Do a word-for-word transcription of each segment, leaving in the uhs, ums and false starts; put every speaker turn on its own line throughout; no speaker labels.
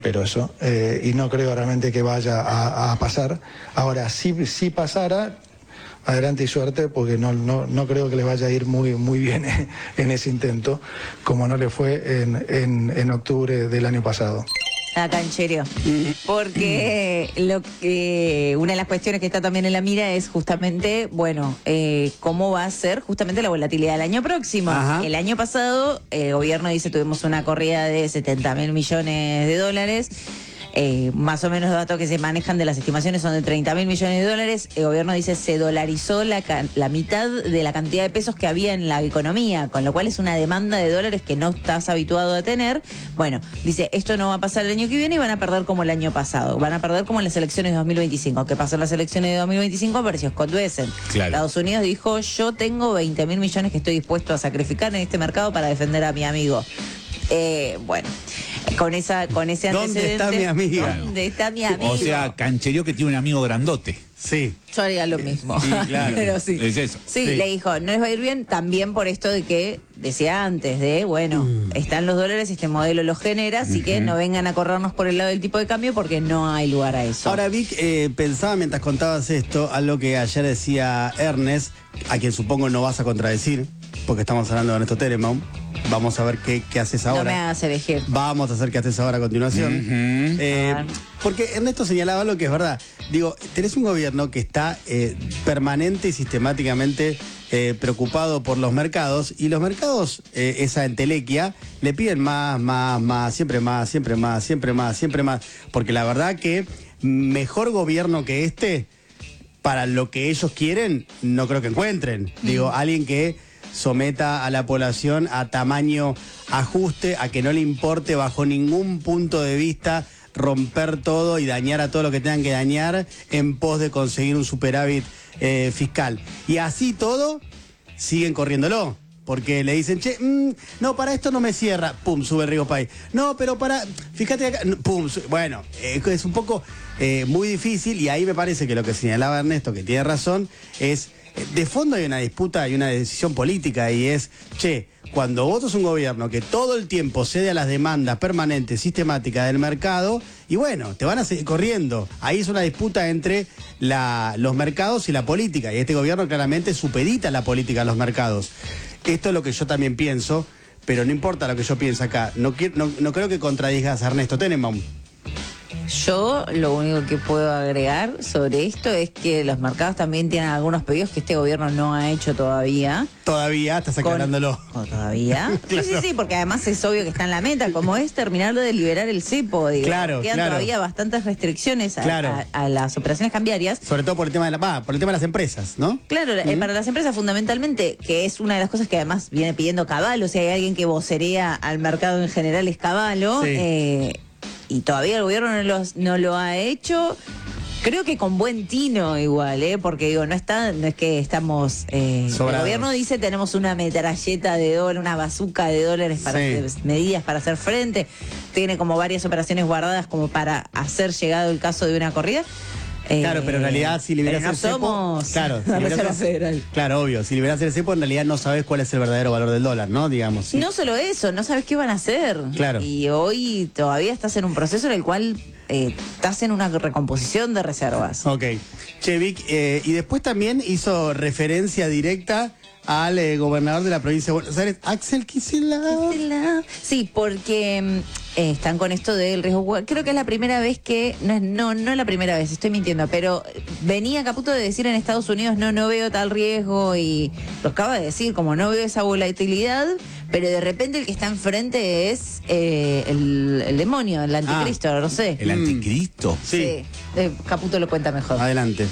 Pero eso, eh, y no creo realmente que vaya a, a pasar. Ahora, si, si pasara, adelante y suerte, porque no, no, no creo que le vaya a ir muy, muy bien en ese intento, como no le fue en, en, en octubre del año pasado.
A Cancherio, porque lo que una de las cuestiones que está también en la mira es justamente, bueno, eh, cómo va a ser justamente la volatilidad del año próximo. Ajá. El año pasado, el gobierno dice, tuvimos una corrida de setenta mil millones de dólares. Eh, más o menos los datos que se manejan de las estimaciones son de treinta mil millones de dólares. El gobierno dice se dolarizó la, la mitad de la cantidad de pesos que había en la economía, con lo cual es una demanda de dólares que no estás habituado a tener. Bueno, dice, esto no va a pasar el año que viene y van a perder como el año pasado. Van a perder como en las elecciones de dos mil veinticinco. ¿Qué pasó en las elecciones de dos mil veinticinco? Apareció Scott Bessent. Claro. Estados Unidos dijo, yo tengo veinte mil millones que estoy dispuesto a sacrificar en este mercado para defender a mi amigo. Eh, bueno, con esa con ese antecedente.
¿Dónde está mi amiga?
¿Dónde está mi amigo?
O sea, Cancherio que tiene un amigo grandote.
Sí.
Yo haría lo mismo.
Sí, claro.
Pero sí.
Es eso.
Sí,
Sí,
le dijo, no les va a ir bien también por esto de que, decía antes, de, bueno, mm. están los dólares, este modelo los genera, así uh-huh. que no vengan a corrernos por el lado del tipo de cambio porque no hay lugar a eso.
Ahora, Vic, eh, pensaba mientras contabas esto, algo que ayer decía Ernest, a quien supongo no vas a contradecir, porque estamos hablando de Ernesto Teremann. Vamos a ver qué, qué haces ahora.
No me hagas elegir.
Vamos a hacer qué haces ahora a continuación. Uh-huh. eh, porque Ernesto señalaba lo que es verdad. Digo, tenés un gobierno que está eh, permanente y sistemáticamente eh, preocupado por los mercados, y los mercados, eh, esa entelequia, le piden más, más, más, siempre más, siempre más, siempre más, siempre más. Porque la verdad que mejor gobierno que este, para lo que ellos quieren, no creo que encuentren. Mm. Digo, alguien que someta a la población a tamaño ajuste, a que no le importe bajo ningún punto de vista romper todo y dañar a todo lo que tengan que dañar en pos de conseguir un superávit eh, fiscal. Y así todo, siguen corriéndolo. Porque le dicen, che, mmm, no, para esto no me cierra, pum, sube el Rigo País. No, pero para, fíjate acá, pum, sube. Bueno, eh, es un poco eh, muy difícil, y ahí me parece que lo que señalaba Ernesto, que tiene razón, es, de fondo hay una disputa, hay una decisión política, y es, che, cuando vos sos un gobierno que todo el tiempo cede a las demandas permanentes, sistemáticas del mercado, y bueno, te van a seguir corriendo. Ahí es una disputa entre la, los mercados y la política, y este gobierno claramente supedita la política a los mercados. Esto es lo que yo también pienso, pero no importa lo que yo piense acá. No, no, no creo que contradigas a Ernesto Teremann.
Yo lo único que puedo agregar sobre esto es que los mercados también tienen algunos pedidos que este gobierno no ha hecho todavía.
Todavía, estás aclarándolo.
Con... ¿Todavía?
Claro.
Sí, sí, sí, porque además es obvio que está en la meta, como es terminar de liberar el cepo. Digo.
Claro,
Quedan
claro.
todavía bastantes restricciones a,
claro.
a, a las operaciones cambiarias.
Sobre todo por el tema de la, bah, por el tema de las empresas, ¿no?
Claro, uh-huh. eh, para las empresas fundamentalmente, que es una de las cosas que además viene pidiendo Caballo, si hay alguien que vocerea al mercado en general es Caballo. Sí. Eh, Y todavía el gobierno no, los, no lo ha hecho, creo que con buen tino igual, ¿eh? Porque digo, no está, no es que estamos... Eh, el gobierno dice tenemos una metralleta de dólares, una bazuca de dólares para sí. hacer, medidas para hacer frente, tiene como varias operaciones guardadas como para hacer llegado el caso de una corrida.
Claro, pero en realidad si liberás
no
el cepo...
somos
Claro,
la
si
Reserva Federal.
Claro, obvio. Si liberás el cepo, en realidad no sabes cuál es el verdadero valor del dólar, ¿no? Digamos. ¿Sí?
No solo eso, no sabes qué van a hacer.
Claro.
Y hoy todavía estás en un proceso en el cual eh, estás en una recomposición de reservas.
Ok. Che, Vic, eh, y después también hizo referencia directa al eh, gobernador de la provincia de Buenos Aires, Axel Kicillof.
Sí, porque eh, están con esto del riesgo. Creo que es la primera vez que, no, no, no la primera vez, estoy mintiendo, pero venía Caputo de decir en Estados Unidos, no, no veo tal riesgo, y lo acaba de decir, como no veo esa volatilidad, pero de repente el que está enfrente es eh, el, el demonio, el anticristo, ah, no sé.
¿El anticristo?
Sí. sí. Eh, Caputo lo cuenta mejor.
Adelante.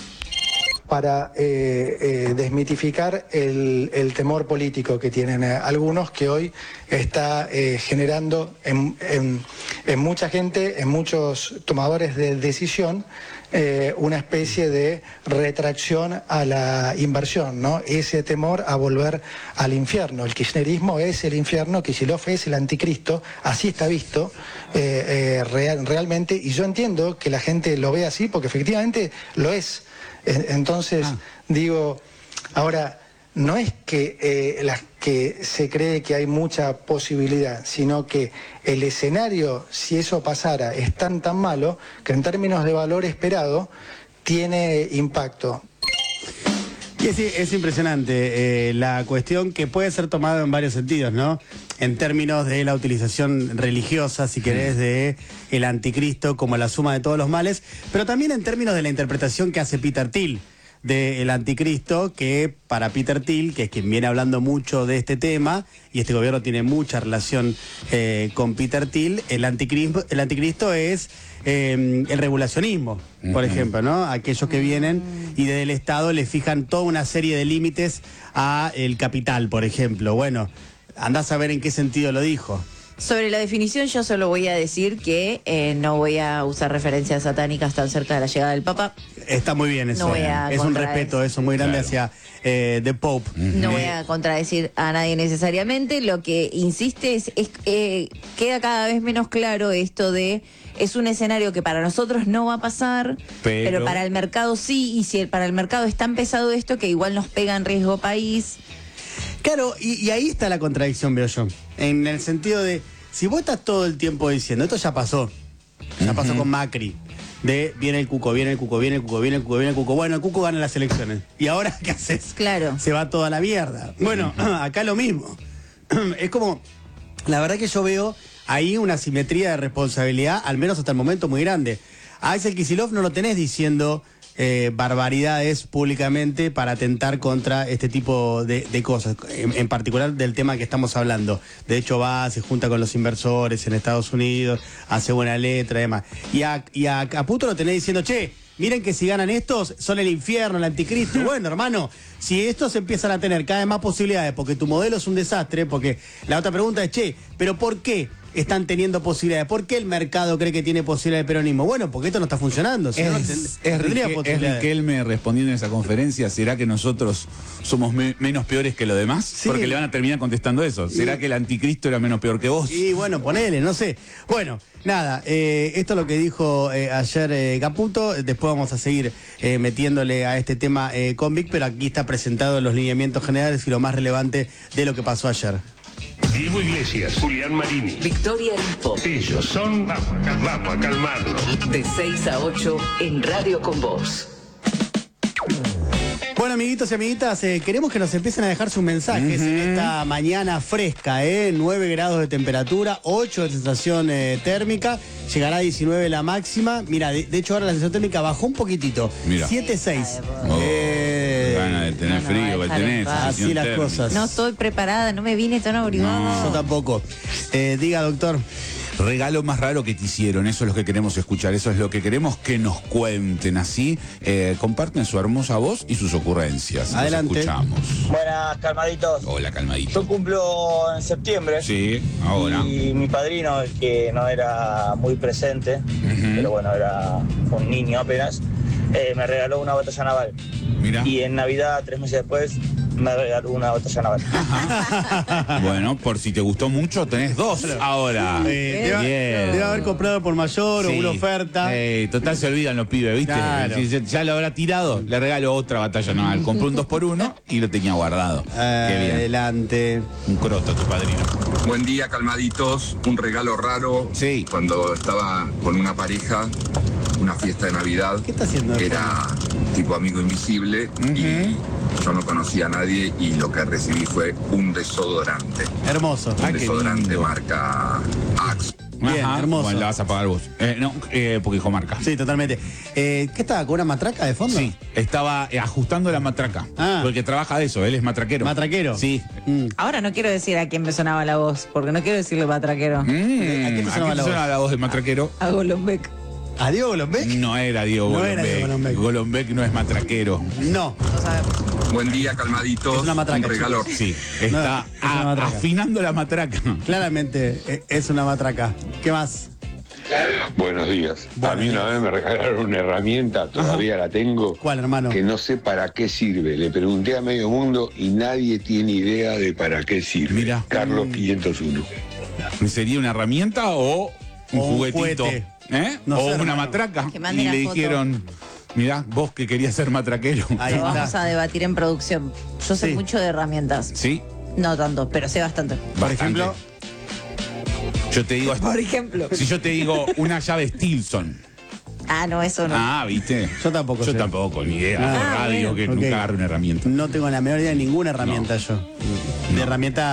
Para eh, eh, desmitificar el, el temor político que tienen eh, algunos, que hoy está eh, generando en, en, en mucha gente, en muchos tomadores de decisión, eh, una especie de retracción a la inversión, ¿no? Ese temor a volver al infierno. El kirchnerismo es el infierno, Kicillof es el anticristo, así está visto eh, eh, real, realmente, y yo entiendo que la gente lo ve así, porque efectivamente lo es. Entonces, ah. digo, ahora, no es que, eh, la, que que se cree que hay mucha posibilidad, sino que el escenario, si eso pasara, es tan tan malo que en términos de valor esperado tiene impacto.
Y es, es impresionante eh, la cuestión que puede ser tomada en varios sentidos, ¿no? En términos de la utilización religiosa, si querés, de el anticristo como la suma de todos los males, pero también en términos de la interpretación que hace Peter Thiel del anticristo, que para Peter Thiel, que es quien viene hablando mucho de este tema, y este gobierno tiene mucha relación eh, con Peter Thiel, el anticristo, el anticristo es eh, el regulacionismo, por uh-huh. ejemplo, ¿no? Aquellos que vienen y desde el Estado le fijan toda una serie de límites a el capital, por ejemplo. Bueno, andás a ver en qué sentido lo dijo.
Sobre la definición yo solo voy a decir que eh, no voy a usar referencias satánicas tan cerca de la llegada del Papa.
Está muy bien eso.
No voy a
es un respeto eso muy grande claro. hacia eh, The Pope.
Uh-huh. No voy a contradecir a nadie necesariamente. Lo que insiste es, es eh, queda cada vez menos claro esto de es un escenario que para nosotros no va a pasar, pero, pero para el mercado sí, y si el, para el mercado es tan pesado esto que igual nos pega en riesgo país.
Claro, y, y ahí está la contradicción, veo yo. En el sentido de, si vos estás todo el tiempo diciendo, esto ya pasó, ya uh-huh. pasó con Macri, de viene el cuco, viene el cuco, viene el cuco, viene el cuco, viene el cuco, bueno, el cuco gana las elecciones. ¿Y ahora qué haces?
Claro.
Se va toda la mierda. Bueno, uh-huh. acá lo mismo. Es como, la verdad que yo veo ahí una simetría de responsabilidad, al menos hasta el momento, muy grande. A Axel Kicillof no lo tenés diciendo Eh, barbaridades públicamente para atentar contra este tipo de, de cosas, en, en particular del tema que estamos hablando. De hecho va, se junta con los inversores en Estados Unidos, hace buena letra y demás. Y a, y a Caputo lo tenés diciendo, che, miren que si ganan estos, son el infierno, el anticristo. Bueno, hermano, si estos empiezan a tener cada vez más posibilidades, porque tu modelo es un desastre, porque la otra pregunta es, che, ¿pero por qué están teniendo posibilidades? ¿Por qué el mercado cree que tiene posibilidades de peronismo? Bueno, porque esto no está funcionando. Si
es,
no,
es, Rique, es Riquelme respondiendo en esa conferencia, ¿será que nosotros somos me, menos peores que los demás? Sí. Porque le van a terminar contestando eso. ¿Será sí. que el anticristo era menos peor que vos?
Y bueno, ponele, no sé. Bueno, nada, eh, esto es lo que dijo eh, ayer eh, Caputo. Después vamos a seguir eh, metiéndole a este tema eh, con Vic, pero aquí está presentado los lineamientos generales y lo más relevante de lo que pasó ayer.
Diego Iglesias, Julián Marini,
Victoria Info.
Ellos son, vamos a, vamos a calmarnos.
De seis a ocho en Radio con Vos.
Bueno, amiguitos y amiguitas, eh, queremos que nos empiecen a dejar sus mensajes uh-huh. en esta mañana fresca, ¿eh? nueve grados de temperatura, ocho de sensación eh, térmica, llegará a diecinueve la máxima. Mira, de, de hecho ahora la sensación térmica bajó un poquitito, siete seis.
Oh, eh, gana de tener no, frío, no, que tenés.
Así las térmica. Cosas.
No estoy preparada, no me vine tan abrigada.
No. Yo tampoco. Eh, diga, doctor.
Regalo más raro que te hicieron, eso es lo que queremos escuchar, eso es lo que queremos que nos cuenten. Así eh, comparten su hermosa voz y sus ocurrencias.
Adelante.
Los escuchamos.
Buenas, calmaditos.
Hola, calmadito.
Yo cumplo en septiembre.
Sí, ahora.
Y mi padrino, el que no era muy presente, uh-huh. pero bueno, era un niño apenas, eh, me regaló una botella naval.
Mira.
Y en Navidad, tres meses después, me regaló una botella naval.
Bueno, por si te gustó mucho, tenés dos ahora.
Eh, debe, debe haber comprado por mayor sí. o una oferta.
Eh, total se olvidan los pibes, ¿viste?
Claro.
Si ya, ya lo habrá tirado, le regalo otra batalla naval. Compró un dos por uno y lo tenía guardado.
Eh, Qué bien. Adelante.
Un croto tu padrino.
Buen día, calmaditos. Un regalo raro.
Sí.
Cuando estaba con una pareja, una fiesta de Navidad.
¿Qué está haciendo?
Era tipo amigo invisible uh-huh. y yo no conocía a nadie y lo que recibí fue un desodorante.
Hermoso.
Un
ah,
desodorante marca Axe.
Bien,
Ajá,
hermoso.
Bueno, la vas a pagar vos. Eh, no, eh, porque dijo marca.
Sí, totalmente. Eh, ¿Qué estaba? ¿Con una matraca de fondo?
Sí, estaba eh, ajustando la matraca. Ah. Porque trabaja de eso, él es matraquero.
¿Matraquero?
Sí.
Mm. Ahora no quiero decir a quién me sonaba la voz, porque no quiero decirle matraquero.
Mm. ¿A quién te sonaba, la, sonaba la voz del matraquero?
A, a Golombek.
¿A Diego Golombek?
No era Diego
no
Golombek.
Era Diego Golombek.
Golombek no es matraquero.
No.
No sabemos.
Buen día, calmaditos.
Es una matraca.
Un regalo.
Sí, está no, a, matraca. afinando la matraca.
Claramente es una matraca. ¿Qué más?
Buenos días.
Buenos
a mí una
días.
vez me regalaron una herramienta, todavía Ajá. la tengo.
¿Cuál, hermano?
Que no sé para qué sirve. Le pregunté a medio mundo y nadie tiene idea de para qué sirve.
Mira.
Carlos
mm.
quinientos uno.
¿Sería una herramienta o un
o
juguetito?
Un
¿Eh?
no
o
sé,
una
hermano.
matraca.
Que
y
mande la
le
foto.
dijeron, mirá, vos que querías ser matraquero.
Ahí
Lo
está.
vamos a debatir en producción. Yo sé
Sí.
mucho de herramientas.
¿Sí?
No tanto, pero sé bastante.
Por ejemplo,
yo te digo,
Por ejemplo.
si yo te digo una llave Stilson.
Ah, no, eso no.
Ah, ¿viste?
Yo tampoco
Yo
sé.
tampoco, ni idea.
Ah,
de radio
bueno.
que
Ok.
nunca agarre una herramienta.
no tengo la menor idea de ninguna herramienta yo. De herramienta